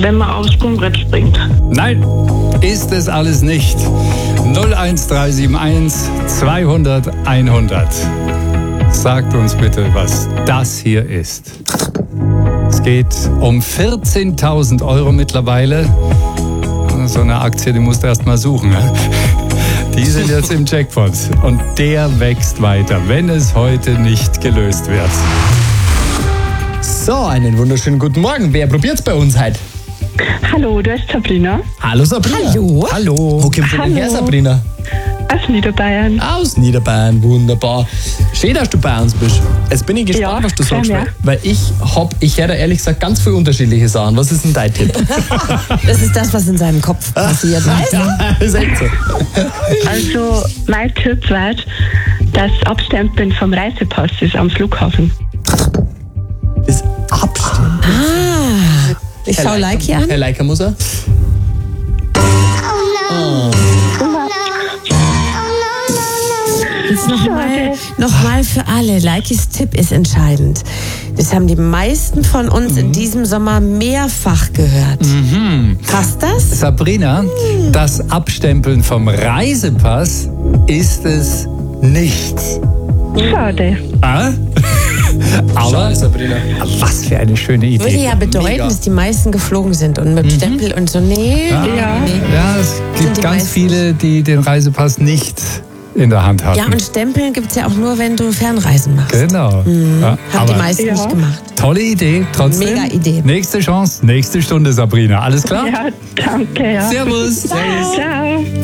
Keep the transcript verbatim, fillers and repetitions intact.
wenn man aufs Sprungbrett springt. Nein, ist es alles nicht. null eins drei sieben eins zweihundert einhundert. Sagt uns bitte, was das hier ist. Es geht um vierzehntausend Euro mittlerweile. So eine Aktie, die musst du erst mal suchen. Ne? Die sind jetzt im Jackpot und der wächst weiter, wenn es heute nicht gelöst wird. So, einen wunderschönen guten Morgen. Wer probiert's bei uns heute? Hallo, da ist Sabrina. Hallo Sabrina. Hallo. Hallo. Wo kommst du denn her, Hallo. Sabrina? Aus Niederbayern. Aus Niederbayern, wunderbar. Schön, dass du bei uns bist. Jetzt bin ich gespannt, Ja, was du sagst, ja. weil- weil ich hab, ich höre ehrlich gesagt ganz viele unterschiedliche Sachen. Was ist denn dein Tipp? Das ist das, was in seinem Kopf passiert. Weißt du? Das ist echt so. Also, mein Tipp war, das Abstempeln vom Reisepass ist am Flughafen. Das Abstand. Ich schau Leiki an. Herr Leiker muss er. Jetzt nochmal noch mal für alle. Leikis Tipp ist entscheidend. Das haben die meisten von uns in diesem Sommer mehrfach gehört. Passt das? Sabrina, das Abstempeln vom Reisepass ist es nicht. Schade. Ah? Aber Schade, Sabrina. was für eine schöne Würde Idee. ja bedeuten, Mega. dass die meisten geflogen sind und mit dem Stempel und so. Nee, Ja. nee, Ja. nee. Ja, es Sind gibt die ganz meisten. viele, die den Reisepass nicht in der Hand hatten. Ja, und Stempeln gibt es ja auch nur, wenn du Fernreisen machst. Genau. Ja, Haben die aber meisten Ja. nicht gemacht. tolle Idee, trotzdem. Mega Idee. Nächste Chance, nächste Stunde, Sabrina. Alles klar? Ja, danke. Ja. Servus. Ciao.